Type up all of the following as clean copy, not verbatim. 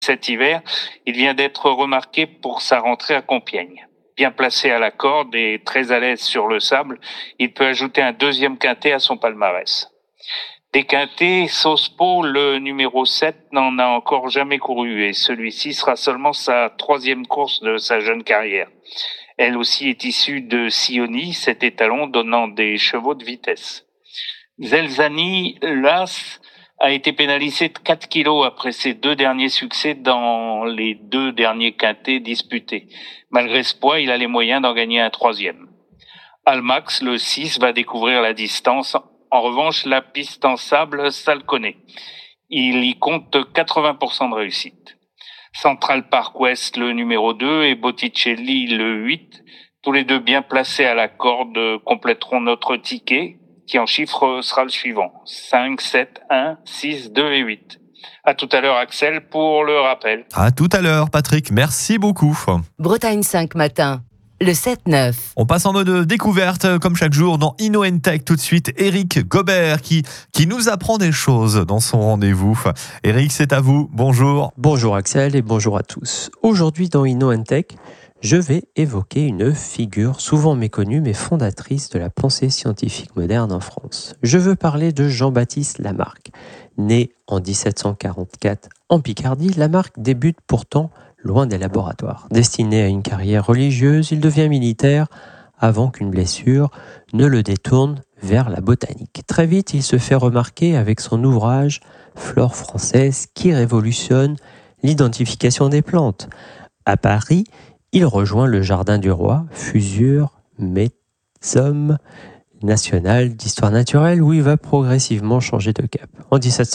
Cet hiver, il vient d'être remarqué pour sa rentrée à Compiègne. Bien placé à la corde et très à l'aise sur le sable, il peut ajouter un deuxième quintet à son palmarès. Des quintets, Sospo, le numéro 7, n'en a encore jamais couru et celui-ci sera seulement sa troisième course de sa jeune carrière. Elle aussi est issue de Sioni, cet étalon donnant des chevaux de vitesse. Zelzani, l'As, a été pénalisé de 4 kilos après ses 2 derniers succès dans les 2 derniers quintets disputés. Malgré ce poids, il a les moyens d'en gagner un troisième. Almax, le 6, va découvrir la distance. En revanche, la piste en sable, ça le connaît. Il y compte 80% de réussite. Central Park West, le numéro 2, et Botticelli, le 8, tous les deux bien placés à la corde, compléteront notre ticket, qui en chiffre sera le suivant. 5, 7, 1, 6, 2 et 8. À tout à l'heure, Axel, pour le rappel. À tout à l'heure, Patrick. Merci beaucoup. Bretagne 5 matin. Le 7-9. On passe en mode découverte, comme chaque jour, dans InnoTech. Tout de suite, Eric Gobert qui nous apprend des choses dans son rendez-vous. Eric, c'est à vous. Bonjour. Bonjour Axel et bonjour à tous. Aujourd'hui, dans InnoTech, je vais évoquer une figure souvent méconnue mais fondatrice de la pensée scientifique moderne en France. Je veux parler de Jean-Baptiste Lamarck. Né en 1744 en Picardie, Lamarck débute pourtant loin des laboratoires. Destiné à une carrière religieuse, il devient militaire avant qu'une blessure ne le détourne vers la botanique. Très vite, il se fait remarquer avec son ouvrage Flore française qui révolutionne l'identification des plantes. À Paris, il rejoint le Jardin du Roi, Fusure Muséum national d'histoire naturelle, où il va progressivement changer de cap. En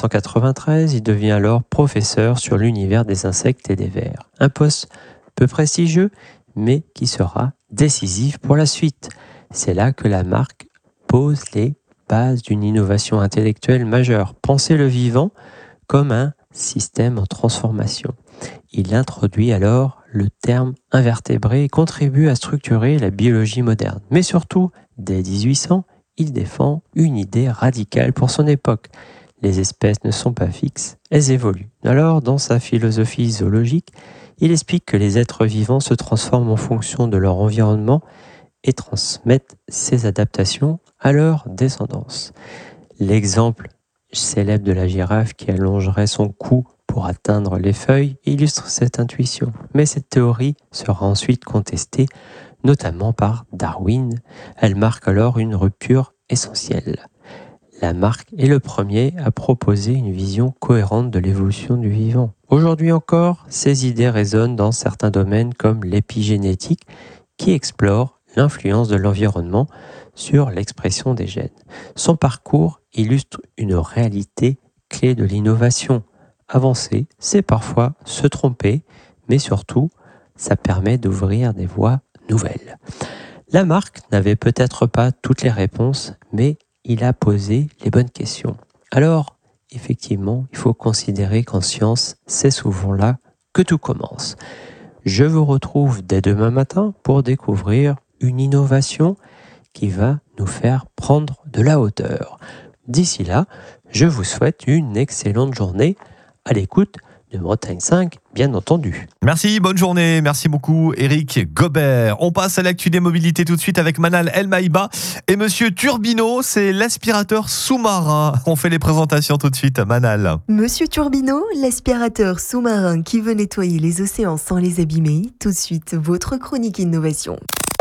1793, il devient alors professeur sur l'univers des insectes et des vers. Un poste peu prestigieux, mais qui sera décisif pour la suite. C'est là que Lamarck pose les bases d'une innovation intellectuelle majeure. Penser le vivant comme un système en transformation. Il introduit alors le terme invertébré et contribue à structurer la biologie moderne. Mais surtout, dès 1800, il défend une idée radicale pour son époque. Les espèces ne sont pas fixes, elles évoluent. Alors, dans sa philosophie zoologique, il explique que les êtres vivants se transforment en fonction de leur environnement et transmettent ces adaptations à leur descendance. L'exemple célèbre de la girafe qui allongerait son cou pour atteindre les feuilles illustre cette intuition. Mais cette théorie sera ensuite contestée, notamment par Darwin. Elle marque alors une rupture essentielle. Lamarck est le premier à proposer une vision cohérente de l'évolution du vivant. Aujourd'hui encore, ces idées résonnent dans certains domaines comme l'épigénétique, qui explore l'influence de l'environnement sur l'expression des gènes. Son parcours illustre une réalité clé de l'innovation. Avancer, c'est parfois se tromper, mais surtout, ça permet d'ouvrir des voies nouvelles. Lamarck n'avait peut-être pas toutes les réponses, mais il a posé les bonnes questions. Alors, effectivement, il faut considérer qu'en science, c'est souvent là que tout commence. Je vous retrouve dès demain matin pour découvrir une innovation qui va nous faire prendre de la hauteur. D'ici là, je vous souhaite une excellente journée à l'écoute de Bretagne 5, bien entendu. Merci, bonne journée. Merci beaucoup, Eric Gobert. On passe à l'actu des mobilités tout de suite avec Manal El Maïba et Monsieur Turbino, c'est l'aspirateur sous-marin. On fait les présentations tout de suite, Manal. Monsieur Turbino, l'aspirateur sous-marin qui veut nettoyer les océans sans les abîmer. Tout de suite, votre chronique innovation.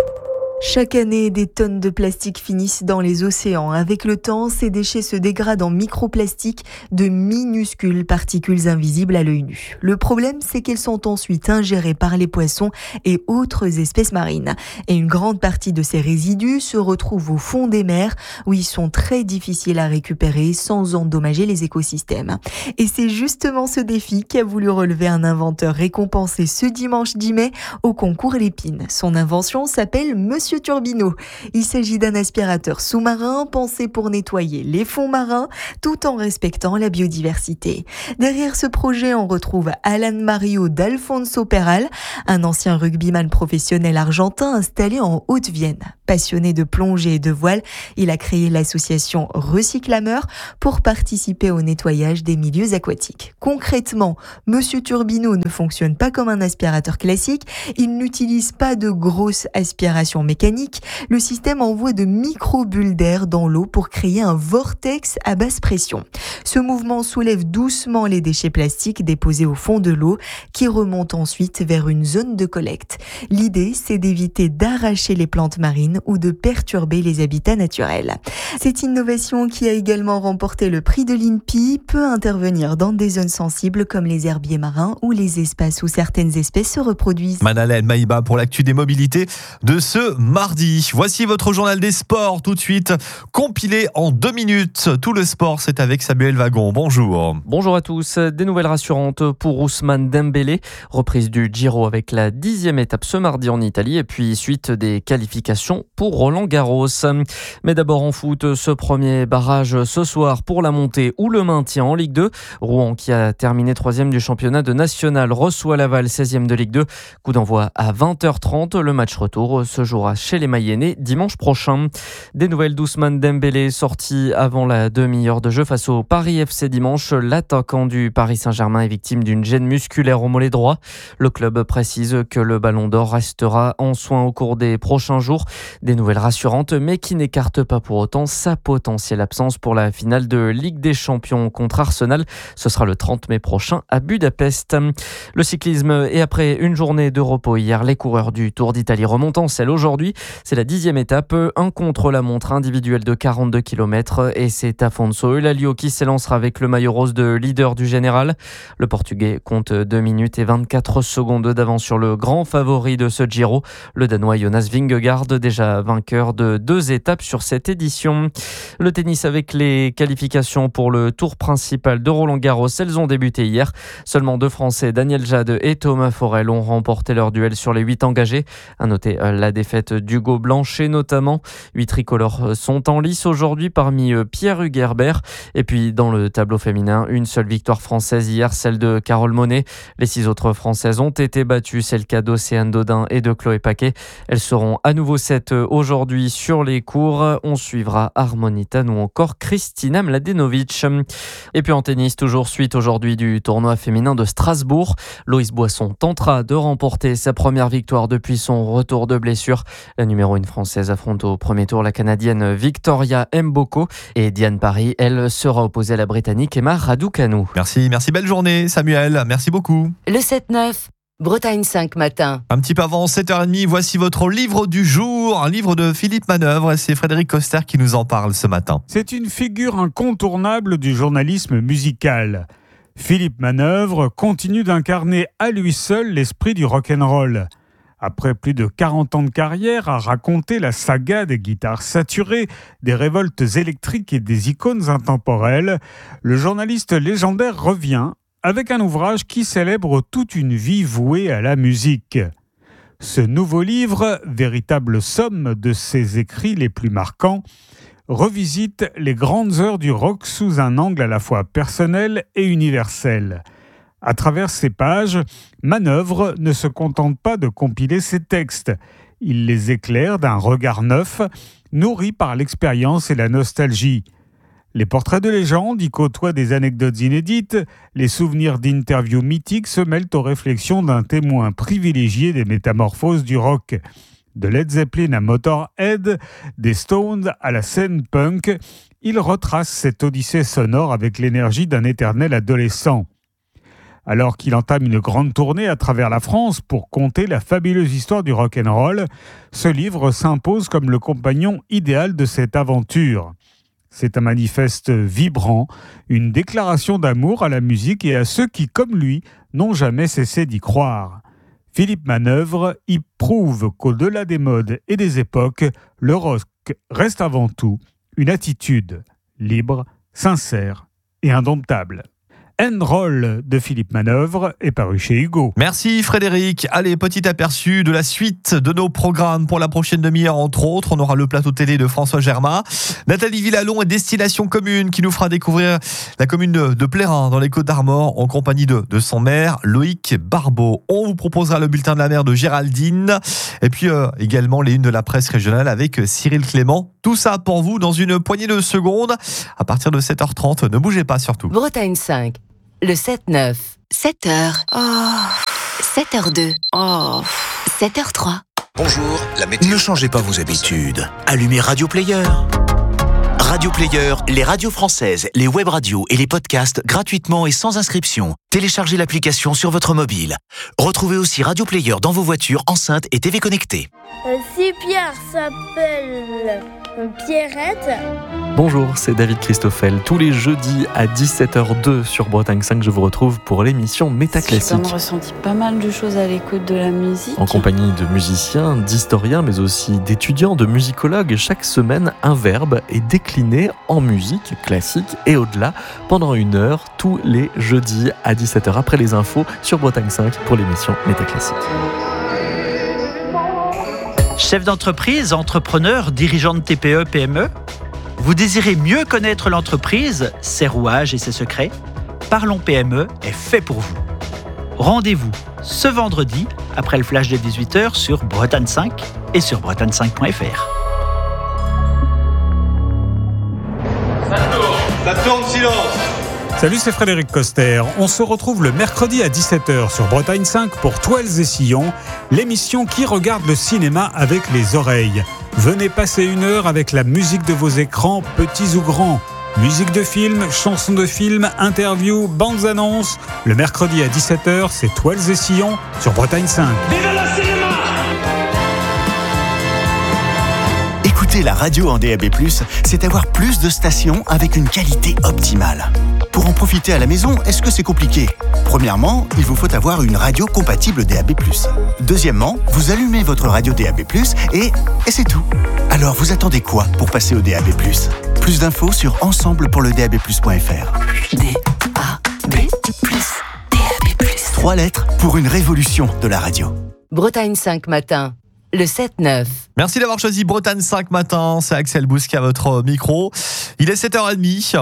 Chaque année, des tonnes de plastique finissent dans les océans. Avec le temps, ces déchets se dégradent en microplastiques, de minuscules particules invisibles à l'œil nu. Le problème, c'est qu'elles sont ensuite ingérées par les poissons et autres espèces marines. Et une grande partie de ces résidus se retrouvent au fond des mers, où ils sont très difficiles à récupérer sans endommager les écosystèmes. Et c'est justement ce défi qu'a voulu relever un inventeur récompensé ce dimanche 10 mai au concours Lépine. Son invention s'appelle Monsieur Turbino. Il s'agit d'un aspirateur sous-marin pensé pour nettoyer les fonds marins tout en respectant la biodiversité. Derrière ce projet, on retrouve Alan Mario d'Alfonso Peral, un ancien rugbyman professionnel argentin installé en Haute-Vienne. Passionné de plongée et de voile, il a créé l'association Recyclameur pour participer au nettoyage des milieux aquatiques. Concrètement, Monsieur Turbino ne fonctionne pas comme un aspirateur classique, il n'utilise pas de grosses aspirations mécaniques. Le système envoie de micro-bulles d'air dans l'eau pour créer un vortex à basse pression. Ce mouvement soulève doucement les déchets plastiques déposés au fond de l'eau qui remontent ensuite vers une zone de collecte. L'idée, c'est d'éviter d'arracher les plantes marines ou de perturber les habitats naturels. Cette innovation, qui a également remporté le prix de l'INPI, peut intervenir dans des zones sensibles comme les herbiers marins ou les espaces où certaines espèces se reproduisent. Manal El-Maïba pour l'actu des mobilités de ce mardi. Voici votre journal des sports tout de suite, compilé en 2 minutes. Tout le sport, c'est avec Samuel Wagon. Bonjour. Bonjour à tous. Des nouvelles rassurantes pour Ousmane Dembélé. Reprise du Giro avec la 10e étape ce mardi en Italie et puis suite des qualifications pour Roland Garros. Mais d'abord en foot, ce premier barrage ce soir pour la montée ou le maintien en Ligue 2. Rouen, qui a terminé 3e du championnat de national, reçoit Laval 16e de Ligue 2. Coup d'envoi à 20h30. Le match retour se jouera chez les Mayennais dimanche prochain. Des nouvelles d'Ousmane Dembélé, sorti avant la demi-heure de jeu face au Paris FC dimanche. L'attaquant du Paris Saint-Germain est victime d'une gêne musculaire au mollet droit. Le club précise que le Ballon d'Or restera en soins au cours des prochains jours. Des nouvelles rassurantes, mais qui n'écartent pas pour autant sa potentielle absence pour la finale de Ligue des Champions contre Arsenal. Ce sera le 30 mai prochain à Budapest. Le cyclisme, et après une journée de repos hier, les coureurs du Tour d'Italie remontent en selle aujourd'hui. C'est la 10e étape, un contre-la-montre individuel de 42 km et c'est Afonso Eulalio qui s'élancera avec le maillot rose de leader du général. Le Portugais compte 2 minutes et 24 secondes d'avance sur le grand favori de ce Giro, le Danois Jonas Vingegaard, déjà vainqueur de 2 étapes sur cette édition. Le tennis avec les qualifications pour le tour principal de Roland-Garros, elles ont débuté hier. Seulement 2 Français, Daniel Jade et Thomas Forel, ont remporté leur duel sur les 8 engagés. À noter la défaite d'Hugo Blanchet notamment. 8 tricolores sont en lice aujourd'hui, parmi eux Pierre Hugerbert. Et puis dans le tableau féminin, une seule victoire française hier, celle de Carole Monet. Les 6 autres françaises ont été battues, c'est le cas d'Océane Dodin et de Chloé Paquet. Elles seront à nouveau 7 aujourd'hui sur les cours. On suivra Harmonita ou encore Kristina Mladenovic. Et puis en tennis, toujours suite aujourd'hui du tournoi féminin de Strasbourg. Loïs Boisson tentera de remporter sa première victoire depuis son retour de blessure. La numéro 1 française affronte au premier tour la Canadienne Victoria Mboko. Et Diane Paris, elle, sera opposée à la Britannique Emma Raducanu. Merci, belle journée Samuel, merci beaucoup. Le 7-9, Bretagne 5 matin. Un petit peu avant 7h30, voici votre livre du jour, un livre de Philippe Manœuvre, et c'est Frédéric Coster qui nous en parle ce matin. C'est une figure incontournable du journalisme musical. Philippe Manœuvre continue d'incarner à lui seul l'esprit du rock'n'roll. Après plus de 40 ans de carrière à raconter la saga des guitares saturées, des révoltes électriques et des icônes intemporelles, le journaliste légendaire revient avec un ouvrage qui célèbre toute une vie vouée à la musique. Ce nouveau livre, véritable somme de ses écrits les plus marquants, revisite les grandes heures du rock sous un angle à la fois personnel et universel. À travers ces pages, Manœuvre ne se contente pas de compiler ses textes. Il les éclaire d'un regard neuf, nourri par l'expérience et la nostalgie. Les portraits de légende y côtoient des anecdotes inédites, les souvenirs d'interviews mythiques se mêlent aux réflexions d'un témoin privilégié des métamorphoses du rock. De Led Zeppelin à Motorhead, des Stones à la scène punk, il retrace cette odyssée sonore avec l'énergie d'un éternel adolescent. Alors qu'il entame une grande tournée à travers la France pour conter la fabuleuse histoire du rock'n'roll, ce livre s'impose comme le compagnon idéal de cette aventure. C'est un manifeste vibrant, une déclaration d'amour à la musique et à ceux qui, comme lui, n'ont jamais cessé d'y croire. Philippe Manœuvre y prouve qu'au-delà des modes et des époques, le rock reste avant tout une attitude libre, sincère et indomptable. N-Roll de Philippe Manœuvre est paru chez Hugo. Merci Frédéric. Allez, petit aperçu de la suite de nos programmes pour la prochaine demi-heure. Entre autres, on aura le plateau télé de François Germain, Nathalie Villalon et Destination Commune qui nous fera découvrir la commune de Plérin dans les Côtes-d'Armor en compagnie de son maire Loïc Barbeau. On vous proposera le bulletin de la mer de Géraldine et puis également les unes de la presse régionale avec Cyril Clément. Tout ça pour vous dans une poignée de secondes à partir de 7h30. Ne bougez pas surtout. Bretagne 5, le 7-9. 7h. Oh. 7h02. Oh. 7h03. Bonjour, la météo. Ne changez pas vos habitudes. Allumez Radio Player. Radio Player, les radios françaises, les web radios et les podcasts gratuitement et sans inscription. Téléchargez l'application sur votre mobile. Retrouvez aussi Radio Player dans vos voitures, enceintes et TV connectées. Si Pierre s'appelle Pierrette. Bonjour, c'est David Christoffel. Tous les jeudis à 17h02 sur Bretagne 5, je vous retrouve pour l'émission Métaclassique. J'ai quand même ressenti pas mal de choses à l'écoute de la musique. En compagnie de musiciens, d'historiens, mais aussi d'étudiants, de musicologues, chaque semaine, un verbe est décliné en musique classique et au-delà pendant 1 heure, tous les jeudis à 17h après les infos sur Bretagne 5 pour l'émission Métaclassique. Chef d'entreprise, entrepreneur, dirigeant de TPE, PME, vous désirez mieux connaître l'entreprise, ses rouages et ses secrets? Parlons PME est fait pour vous. Rendez-vous ce vendredi, après le flash de 18h sur Bretagne 5 et sur bretagne5.fr. Ça tourne, silence. Salut, c'est Frédéric Coster. On se retrouve le mercredi à 17h sur Bretagne 5 pour Toiles et Sillons, l'émission qui regarde le cinéma avec les oreilles. Venez passer 1 heure avec la musique de vos écrans, petits ou grands. Musique de film, chansons de film, interviews, bandes annonces. Le mercredi à 17h, c'est Toiles et Sillons sur Bretagne 5. Vive le cinéma! Écouter la radio en DAB+, c'est avoir plus de stations avec une qualité optimale. Pour en profiter à la maison, est-ce que c'est compliqué? Premièrement, il vous faut avoir une radio compatible DAB+. Deuxièmement, vous allumez votre radio DAB+, et c'est tout. Alors vous attendez quoi pour passer au DAB+? Plus d'infos sur ensemblepourledab+.fr. DAB+. 3 lettres pour une révolution de la radio. Bretagne 5 matin, le 7-9. Merci d'avoir choisi Bretagne 5 matin. C'est Axel Bousquet à votre micro. Il est 7h30.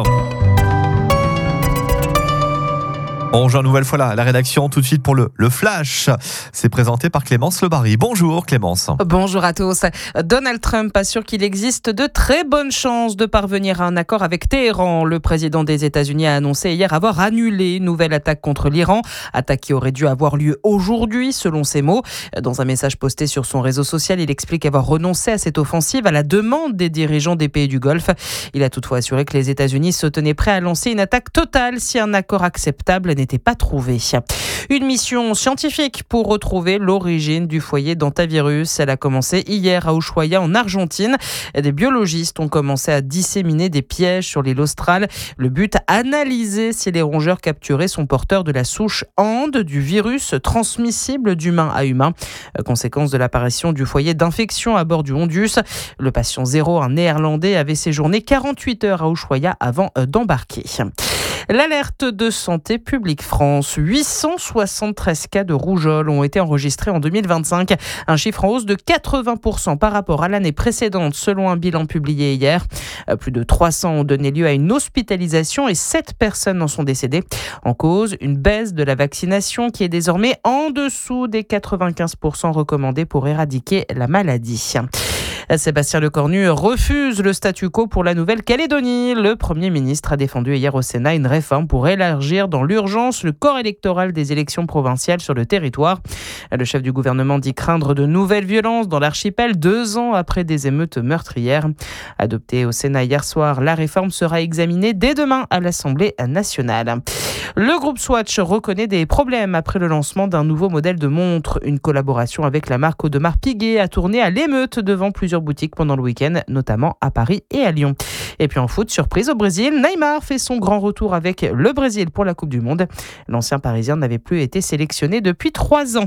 On rejoint une nouvelle fois la rédaction tout de suite pour le Flash. C'est présenté par Clémence Lebarry. Bonjour Clémence. Bonjour à tous. Donald Trump assure qu'il existe de très bonnes chances de parvenir à un accord avec Téhéran. Le président des États-Unis a annoncé hier avoir annulé une nouvelle attaque contre l'Iran. Attaque qui aurait dû avoir lieu aujourd'hui, selon ses mots. Dans un message posté sur son réseau social, il explique avoir renoncé à cette offensive à la demande des dirigeants des pays du Golfe. Il a toutefois assuré que les États-Unis se tenaient prêts à lancer une attaque totale si un accord acceptable n'était pas trouvé. Une mission scientifique pour retrouver l'origine du foyer d'hantavirus. Elle a commencé hier à Ushuaia en Argentine. Des biologistes ont commencé à disséminer des pièges sur l'île australe. Le but, analyser si les rongeurs capturés sont porteurs de la souche Hand, du virus transmissible d'humain à humain. Conséquence de l'apparition du foyer d'infection à bord du Hondius. Le patient 0, un néerlandais, avait séjourné 48 heures à Ushuaia avant d'embarquer. L'alerte de Santé publique France. 873 cas de rougeole ont été enregistrés en 2025. Un chiffre en hausse de 80% par rapport à l'année précédente, selon un bilan publié hier. Plus de 300 ont donné lieu à une hospitalisation et 7 personnes en sont décédées. En cause, une baisse de la vaccination qui est désormais en dessous des 95% recommandés pour éradiquer la maladie. Sébastien Lecornu refuse le statu quo pour la Nouvelle-Calédonie. Le Premier ministre a défendu hier au Sénat une réforme pour élargir dans l'urgence le corps électoral des élections provinciales sur le territoire. Le chef du gouvernement dit craindre de nouvelles violences dans l'archipel 2 ans après des émeutes meurtrières. Adoptée au Sénat hier soir, la réforme sera examinée dès demain à l'Assemblée nationale. Le groupe Swatch reconnaît des problèmes après le lancement d'un nouveau modèle de montre. Une collaboration avec la marque Audemars Piguet a tourné à l'émeute devant plusieurs boutiques pendant le week-end, notamment à Paris et à Lyon. Et puis en foot, surprise au Brésil, Neymar fait son grand retour avec le Brésil pour la Coupe du Monde. L'ancien Parisien n'avait plus été sélectionné depuis 3 ans.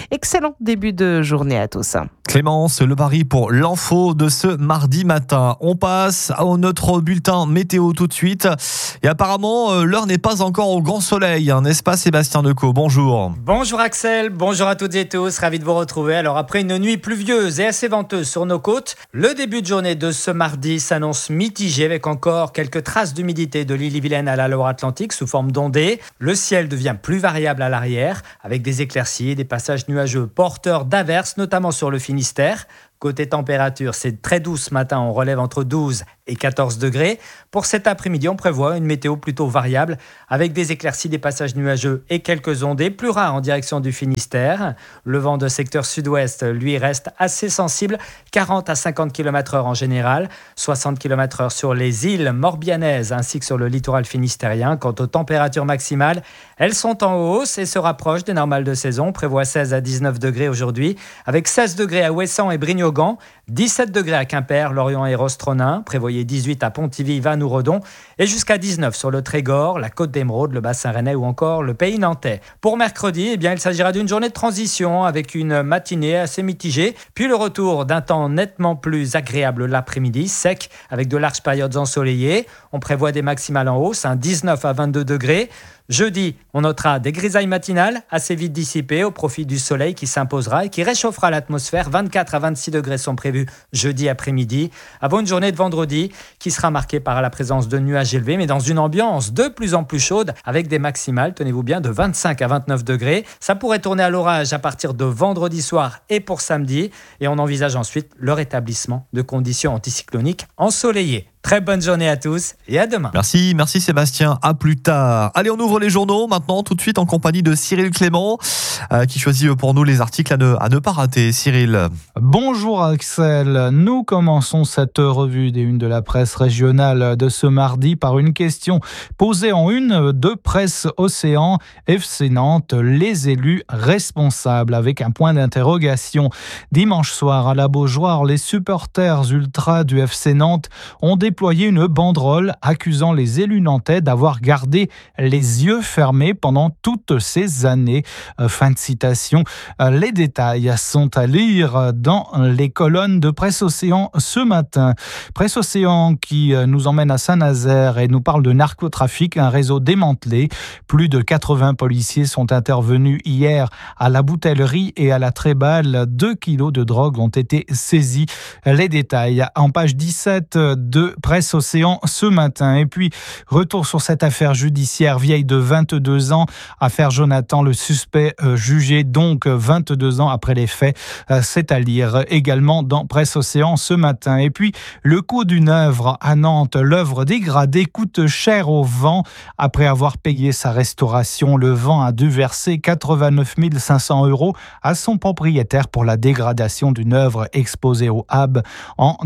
Excellent début de journée à tous. Clémence, le pari pour l'info de ce mardi matin. On passe à notre bulletin météo tout de suite. Et apparemment, l'heure n'est pas encore au grand soleil, n'est-ce pas Sébastien Decaux? Bonjour. Bonjour Axel, bonjour à toutes et tous, ravi de vous retrouver. Alors après une nuit pluvieuse et assez venteuse sur nos côtes, le début de journée de ce mardi s'annonce mitigé avec encore quelques traces d'humidité de l'Ille-et-Vilaine à la Loire-Atlantique sous forme d'ondées. Le ciel devient plus variable à l'arrière avec des éclaircies et des passages nuageux porteurs d'averses, notamment sur le Finistère. Côté température, c'est très doux ce matin, on relève entre 12 et 14 degrés. Pour cet après-midi, on prévoit une météo plutôt variable avec des éclaircies, des passages nuageux et quelques ondées, plus rares en direction du Finistère. Le vent de secteur sud-ouest, lui, reste assez sensible, 40 à 50 km/h en général, 60 km/h sur les îles morbihanaises ainsi que sur le littoral finistérien. Quant aux températures maximales, elles sont en hausse et se rapprochent des normales de saison. On prévoit 16 à 19 degrés aujourd'hui, avec 16 degrés à Ouessant et Brignogan, 17 degrés à Quimper, Lorient et Rostronin, prévoyez 18 à Pontivy, Vannes ou Redon, et jusqu'à 19 sur le Trégor, la Côte d'Émeraude, le Bassin Rennais ou encore le Pays Nantais. Pour mercredi, il s'agira d'une journée de transition avec une matinée assez mitigée, puis le retour d'un temps nettement plus agréable l'après-midi, sec, avec de larges périodes ensoleillées. On prévoit des maximales en hausse, 19 à 22 degrés. Jeudi, on notera des grisailles matinales assez vite dissipées au profit du soleil qui s'imposera et qui réchauffera l'atmosphère. 24 à 26 degrés sont prévus jeudi après-midi, avant une journée de vendredi qui sera marquée par la présence de nuages élevés, mais dans une ambiance de plus en plus chaude avec des maximales, tenez-vous bien, de 25 à 29 degrés. Ça pourrait tourner à l'orage à partir de vendredi soir et pour samedi, et on envisage ensuite le rétablissement de conditions anticycloniques ensoleillées. Très bonne journée à tous et à demain. Merci Sébastien, à plus tard. Allez, on ouvre les journaux maintenant tout de suite en compagnie de Cyril Clément qui choisit pour nous les articles à ne pas rater. Cyril. Bonjour Axel, nous commençons cette revue des unes de la presse régionale de ce mardi par une question posée en une de Presse Océan. FC Nantes, les élus responsables, avec un point d'interrogation. Dimanche soir à la Beaujoire, les supporters ultras du FC Nantes ont déployé une banderole accusant les élus nantais d'avoir gardé les yeux fermés pendant toutes ces années. Fin de citation. Les détails sont à lire dans les colonnes de Presse Océan ce matin. Presse Océan qui nous emmène à Saint-Nazaire et nous parle de narcotrafic, un réseau démantelé. Plus de 80 policiers sont intervenus hier à la Boutellerie et à la Tréballe. 2 kilos de drogue ont été saisis. Les détails en page 17 de Presse Océan ce matin. Et puis, retour sur cette affaire judiciaire vieille de 22 ans. Affaire Jonathan, le suspect jugé donc 22 ans après les faits. C'est à lire également dans Presse Océan ce matin. Et puis, le coût d'une œuvre à Nantes. L'œuvre dégradée coûte cher au vent. Après avoir payé sa restauration, le vent a dû verser 89 500 € à son propriétaire pour la dégradation d'une œuvre exposée au HAB en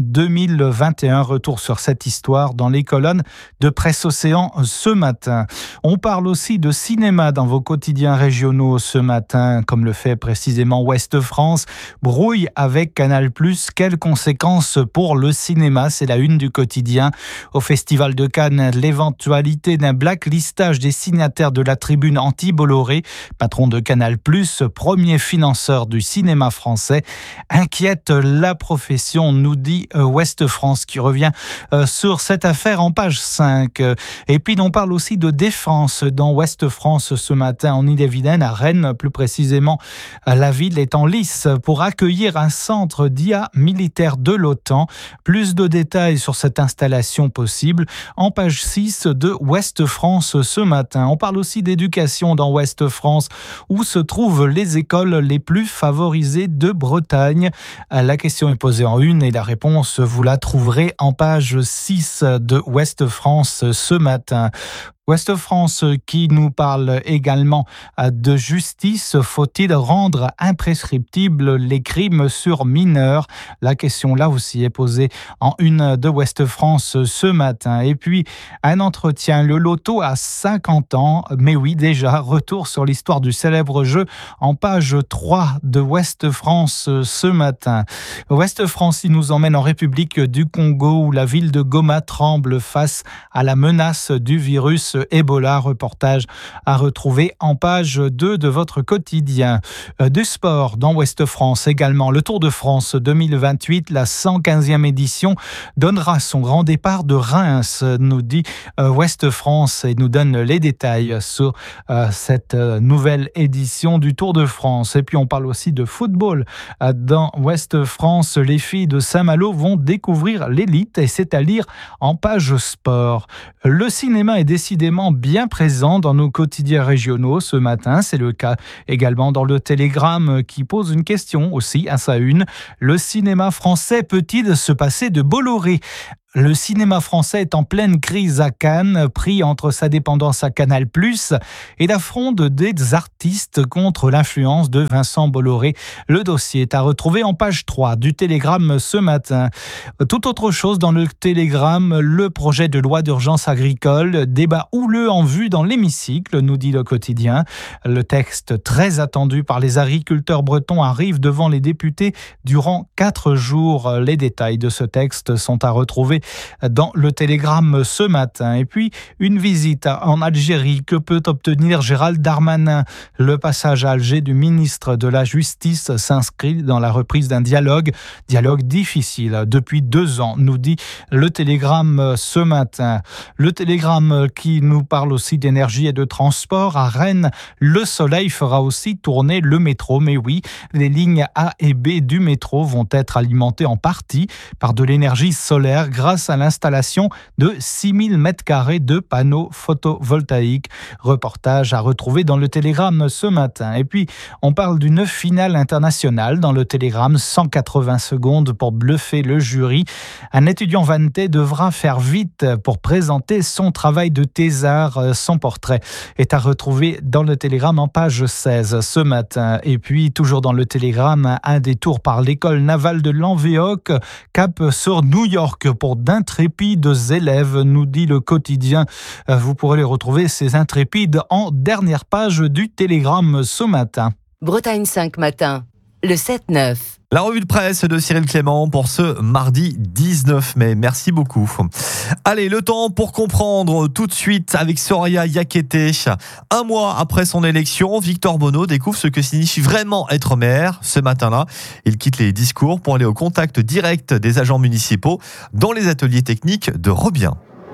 2021. Retour sur cette histoire dans les colonnes de Presse Océan ce matin. On parle aussi de cinéma dans vos quotidiens régionaux ce matin, comme le fait précisément Ouest France. Brouille avec Canal+, quelles conséquences pour le cinéma? C'est la une du quotidien. Au Festival de Cannes, l'éventualité d'un blacklistage des signataires de la tribune anti-Bolloré, patron de Canal+, premier financeur du cinéma français, inquiète la profession, nous dit Ouest France, qui revient sur cette affaire en page 5. Et puis on parle aussi de défense dans Ouest France ce matin en Ille-et-Vilaine, à Rennes plus précisément. La ville est en lice pour accueillir un centre d'IA militaire de l'OTAN. Plus de détails sur cette installation possible en page 6 de Ouest France ce matin. On parle aussi d'éducation dans Ouest France, où se trouvent les écoles les plus favorisées de Bretagne. La question est posée en une et la réponse, vous la trouverez en page 6 de Ouest France ce matin. Ouest France qui nous parle également de justice. Faut-il rendre imprescriptibles les crimes sur mineurs? La question là aussi est posée en une de Ouest France ce matin. Et puis un entretien, le loto à 50 ans. Mais oui, déjà, retour sur l'histoire du célèbre jeu en page 3 de Ouest France ce matin. Ouest France, il nous emmène en République du Congo où la ville de Goma tremble face à la menace du virus Ebola. Reportage à retrouver en page 2 de votre quotidien. Du sport dans Ouest France également. Le Tour de France 2028, la 115e édition, donnera son grand départ de Reims, nous dit Ouest France, et nous donne les détails sur cette nouvelle édition du Tour de France. Et puis on parle aussi de football dans Ouest France. Les filles de Saint-Malo vont découvrir l'élite et c'est à lire en page sport. Le cinéma est décidément bien présent dans nos quotidiens régionaux ce matin. C'est le cas également dans le Télégramme qui pose une question aussi à sa une. Le cinéma français peut-il se passer de Bolloré ? Le cinéma français est en pleine crise à Cannes, pris entre sa dépendance à Canal+ et la fronde des artistes contre l'influence de Vincent Bolloré. Le dossier est à retrouver en page 3 du Télégramme ce matin. Tout autre chose dans le Télégramme, le projet de loi d'urgence agricole, débat houleux en vue dans l'hémicycle, nous dit le quotidien. Le texte très attendu par les agriculteurs bretons arrive devant les députés durant 4 jours. Les détails de ce texte sont à retrouver dans le Télégramme ce matin. Et puis, une visite en Algérie. Que peut obtenir Gérald Darmanin ? Le passage à Alger du ministre de la Justice s'inscrit dans la reprise d'un dialogue difficile depuis 2 ans, nous dit le Télégramme ce matin. Le Télégramme qui nous parle aussi d'énergie et de transport. À Rennes, le soleil fera aussi tourner le métro. Mais oui, les lignes A et B du métro vont être alimentées en partie par de l'énergie solaire grâce à l'installation de 6000 m² de panneaux photovoltaïques. Reportage à retrouver dans le Télégramme ce matin. Et puis, on parle d'une finale internationale dans le Télégramme, 180 secondes pour bluffer le jury. Un étudiant vannetais devra faire vite pour présenter son travail de thésard. Son portrait est à retrouver dans le Télégramme en page 16 ce matin. Et puis, toujours dans le Télégramme, un détour par l'école navale de Lanvéoc, cap sur New York pour d'intrépides élèves, nous dit le quotidien. Vous pourrez les retrouver, ces intrépides, en dernière page du Télégramme ce matin. Bretagne 5 matin, le 7-9. La revue de presse de Cyril Clément pour ce mardi 19 mai. Merci beaucoup. Allez, le temps pour comprendre tout de suite avec Soraya Yakete. 1 mois après son élection, Victor Bonneau découvre ce que signifie vraiment être maire. Ce matin-là, il quitte les discours pour aller au contact direct des agents municipaux dans les ateliers techniques de Robien.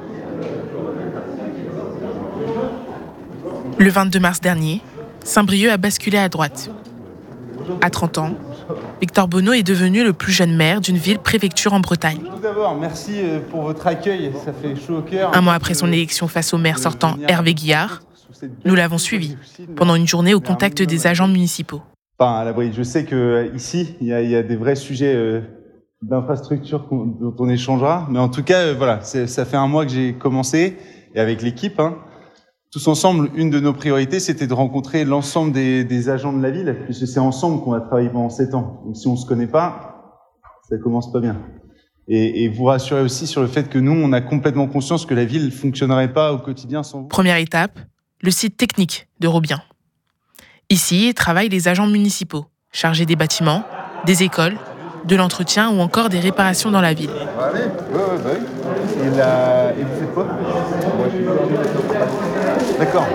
Le 22 mars dernier, Saint-Brieuc a basculé à droite. À 30 ans, Victor Bonneau est devenu le plus jeune maire d'une ville-préfecture en Bretagne. Tout d'abord, merci pour votre accueil, ça fait chaud au cœur. 1 mois après son élection face au maire sortant Hervé Guillard, nous l'avons suivi pendant une journée au contact des agents municipaux. Enfin, à l'abri, je sais qu'ici, il y a des vrais sujets d'infrastructure dont on échangera, mais en tout cas, voilà, ça fait 1 mois que j'ai commencé, et avec l'équipe, tous ensemble, une de nos priorités, c'était de rencontrer l'ensemble des agents de la ville, puisque c'est ensemble qu'on a travaillé pendant 7 ans. Donc si on ne se connaît pas, ça commence pas bien. Et vous rassurer aussi sur le fait que nous, on a complètement conscience que la ville ne fonctionnerait pas au quotidien sans vous. Première étape, le site technique de Robien. Ici travaillent les agents municipaux, chargés des bâtiments, des écoles, de l'entretien ou encore des réparations dans la ville. Allez, oui. Et vous faites quoi ? D'accord.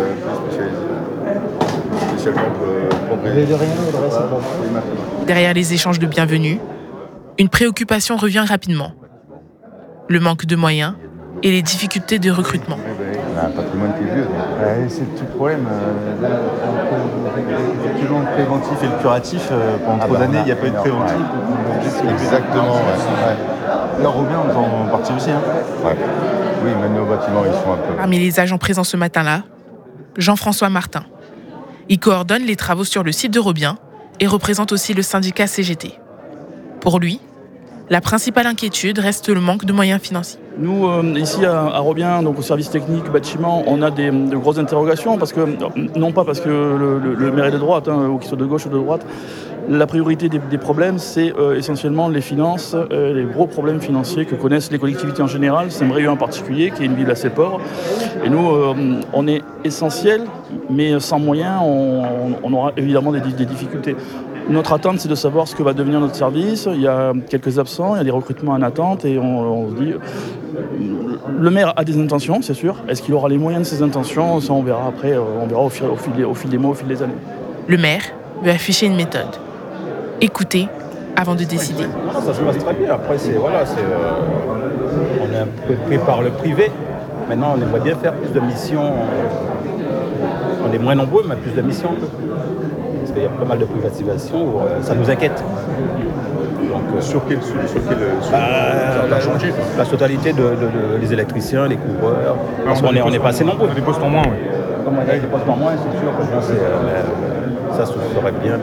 Derrière les échanges de bienvenue, une préoccupation revient rapidement. Le manque de moyens et les difficultés de recrutement. Un patrimoine qui est vieux. C'est tout le problème. Il y a toujours le préventif et le curatif. Pendant trop d'années, il n'y a pas eu de préventif. Exactement. Ouais. Là, Robien, on est en partie aussi. Ouais. Oui, même nos bâtiments, ils sont un peu... Parmi les agents présents ce matin-là, Jean-François Martin. Il coordonne les travaux sur le site de Robien et représente aussi le syndicat CGT. Pour lui, la principale inquiétude reste le manque de moyens financiers. Nous, ici à Robien, donc au service technique, bâtiment, on a de grosses interrogations, non pas parce que le maire est de droite, ou qu'il soit de gauche ou de droite, La priorité des problèmes, c'est essentiellement les finances, les gros problèmes financiers que connaissent les collectivités en général, Saint-Brieuc en particulier, qui est une ville assez pauvre. Et nous, on est essentiel, mais sans moyens, on aura évidemment des difficultés. Notre attente, c'est de savoir ce que va devenir notre service. Il y a quelques absents, il y a des recrutements en attente, et on se dit... Le maire a des intentions, c'est sûr. Est-ce qu'il aura les moyens de ses intentions? Ça, on verra après, on verra au fil des mois, au fil des années. Le maire veut afficher une méthode. Écoutez avant de décider. Ça se passe très bien. Après, on est un peu pris par le privé. Maintenant, on aimerait bien faire plus de missions. On est moins nombreux, mais plus de missions. Parce qu'il y a pas mal de privatisations où ça nous inquiète. Donc, sur quel ça va changer? La totalité des électriciens, les couvreurs. Parce qu'on est pas assez nombreux. Des postes en moins, oui. Comme on a des postes en moins, c'est sûr. Ça serait bien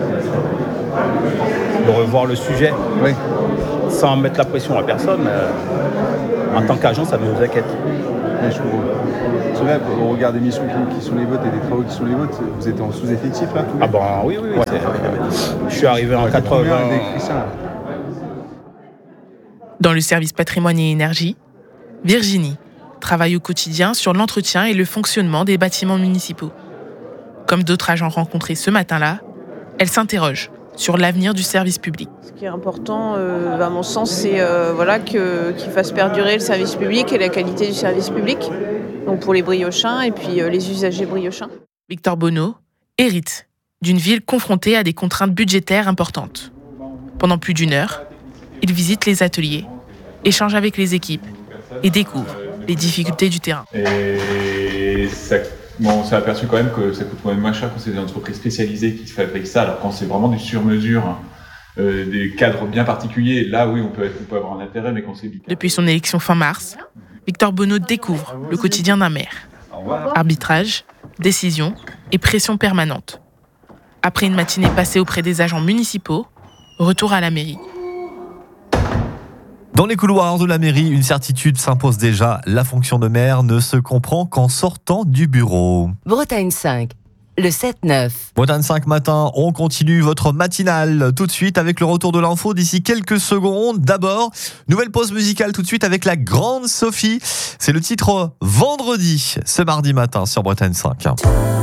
de revoir le sujet. Oui. Sans mettre la pression à personne. En tant qu'agent, ça nous inquiète. C'est vrai, au regard des missions qui sont les vôtres et des travaux qui sont les vôtres, vous êtes en sous-effectif là? Ah ben oui. Ouais. Je suis arrivé en 80. Dans le service patrimoine et énergie, Virginie travaille au quotidien sur l'entretien et le fonctionnement des bâtiments municipaux. Comme d'autres agents rencontrés ce matin-là, elle s'interroge sur l'avenir du service public. Ce qui est important, à mon sens, c'est qu'il fasse perdurer le service public et la qualité du service public, donc pour les briochins et puis les usagers briochins. Victor Bonneau hérite d'une ville confrontée à des contraintes budgétaires importantes. Pendant plus d'1 heure, il visite les ateliers, échange avec les équipes et découvre les difficultés du terrain. Et on s'est aperçu quand même que ça coûte quand même moins cher quand c'est des entreprises spécialisées qui fabriquent ça, alors quand c'est vraiment du sur-mesure, des cadres bien particuliers, là oui, on peut avoir un intérêt, mais quand c'est... Depuis son élection fin mars, Victor Bonneau découvre le quotidien d'un maire. Arbitrage, décision et pression permanente. Après une matinée passée auprès des agents municipaux, retour à la mairie. Dans les couloirs de la mairie, une certitude s'impose déjà. La fonction de maire ne se comprend qu'en sortant du bureau. Bretagne 5, le 7-9. Bretagne 5 matin, on continue votre matinale tout de suite avec le retour de l'info d'ici quelques secondes. D'abord, nouvelle pause musicale tout de suite avec la grande Sophie. C'est le titre Vendredi ce mardi matin sur Bretagne 5.